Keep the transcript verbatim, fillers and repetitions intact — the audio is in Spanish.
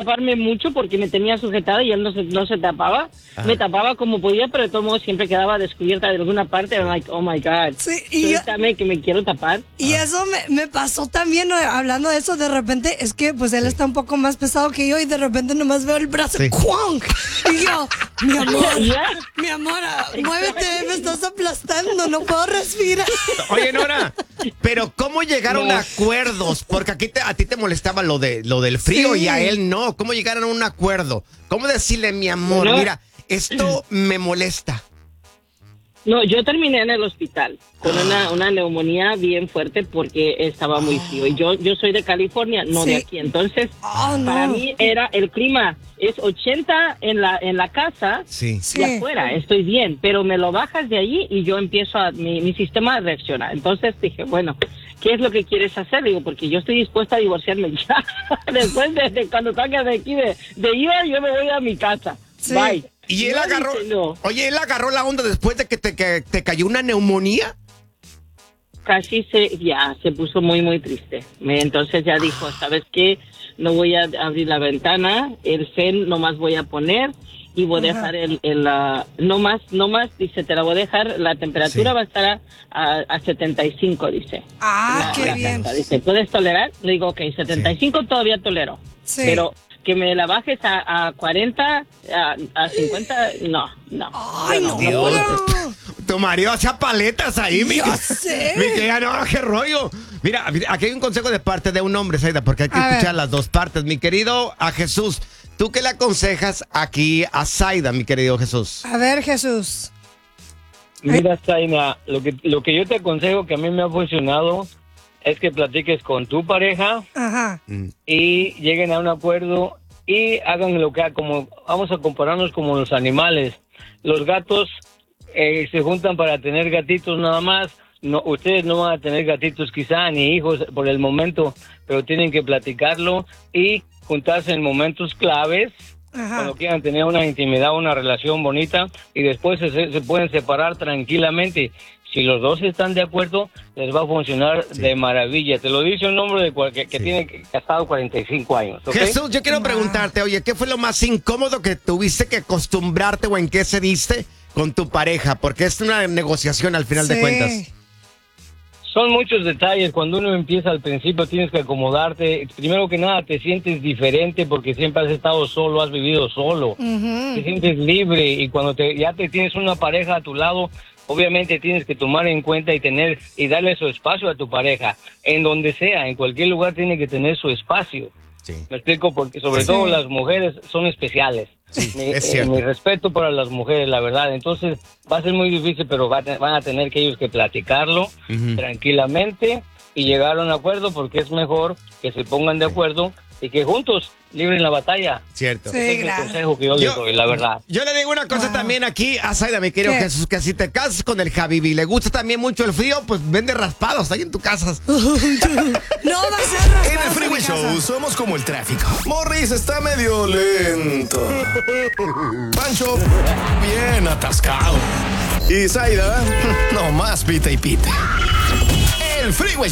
taparme mucho porque me tenía sujetada y él no se, no se tapaba. Ajá. Me tapaba como podía, pero de todos modos siempre quedaba descubierta de alguna parte. I'm like, oh my God. Sí, y yo, que me quiero tapar. Y ah. eso me, me pasó también, hablando de eso, de repente, es que pues él sí. está un poco más pesado que yo y de repente nomás veo el brazo. Sí. ¡Cuang! Y yo, mi amor, yeah. mi amor, muévete, me estás aplastando, no puedo respirar. Oye, Nora, pero ¿cómo llegaron no. a acuerdos? Porque aquí te, a ti te molestaba lo de lo del frío sí. y a él no. ¿Cómo llegaron a un acuerdo? ¿Cómo decirle, mi amor, no. mira, esto me molesta? No, yo terminé en el hospital con una, una neumonía bien fuerte porque estaba muy frío. Y yo, yo soy de California, no sí. de aquí. Entonces, oh, no. para mí era el clima. Es ochenta en la en la casa sí. y afuera. Estoy bien, pero me lo bajas de allí y yo empiezo a... Mi, mi sistema reacciona. Entonces dije, bueno, ¿qué es lo que quieres hacer? Digo, porque yo estoy dispuesta a divorciarme ya. Después de, de cuando salga de aquí de, de I V A, yo me voy a mi casa. Sí. Bye. Y él no, agarró, no. oye, él agarró la onda después de que te, que te cayó una neumonía. Casi se, ya, se puso muy, muy triste. Me, entonces ya dijo, ¿sabes qué? No voy a abrir la ventana, el fan nomás voy a poner y voy a dejar el, el uh, no más, no más, dice, te la voy a dejar, la temperatura sí. va a estar a, a, a setenta y cinco, dice. Ah, la, qué la bien. Casa. Dice, ¿puedes tolerar? Le digo, ok, setenta y cinco sí. todavía tolero. Sí. Pero que me la bajes a, a cuarenta, a, a cincuenta, no, no. Ay, no, no, no. Tu marido hacía paletas ahí, mi Yo sé. Mi querida, no, qué rollo. Mira, aquí hay un consejo de parte de un hombre, Saida, porque hay que a escuchar ver. las dos partes. Mi querido a Jesús, ¿tú qué le aconsejas aquí a Saida, mi querido Jesús? A ver, Jesús. Mira, Saida, lo que, lo que yo te aconsejo que a mí me ha funcionado es que platiques con tu pareja Ajá. y lleguen a un acuerdo y hagan lo que, como vamos a compararnos como los animales. Los gatos eh, se juntan para tener gatitos nada más. No, ustedes no van a tener gatitos quizá, ni hijos por el momento, pero tienen que platicarlo y juntarse en momentos claves. Ajá. Cuando quieran tener una intimidad, una relación bonita, y después se, se pueden separar tranquilamente. Si los dos están de acuerdo, les va a funcionar sí. de maravilla. Te lo dice un hombre de cual, que, que sí. tiene casado cuarenta y cinco años. ¿Okay? Jesús, yo quiero preguntarte, oye, ¿qué fue lo más incómodo que tuviste que acostumbrarte o en qué se diste con tu pareja? Porque es una negociación al final sí. de cuentas. Son muchos detalles. Cuando uno empieza al principio tienes que acomodarte. Primero que nada te sientes diferente porque siempre has estado solo, has vivido solo. Uh-huh. Te sientes libre y cuando te, ya te tienes una pareja a tu lado, obviamente tienes que tomar en cuenta y tener y darle su espacio a tu pareja. En donde sea, en cualquier lugar tiene que tener su espacio. Sí. Me explico, porque sobre sí. todo las mujeres son especiales. Sí, mi, es cierto. Eh, mi respeto para las mujeres, la verdad. Entonces va a ser muy difícil, pero va a te, van a tener que ellos que platicarlo uh-huh. tranquilamente y llegar a un acuerdo, porque es mejor que se pongan de acuerdo y que juntos libren la batalla. Cierto. Sí, ese es el consejo que yo, yo le doy, la verdad. Yo le digo una cosa wow. también aquí a Saida, mi querido ¿Qué? Jesús, que si te casas con el Javibi y le gusta también mucho el frío, pues vende raspados ahí en tu casa. No va a ser raspados. En el Freeway Show somos como el tráfico. Morris está medio lento. Pancho, bien atascado. Y Saida, no más pita y pita. El Freeway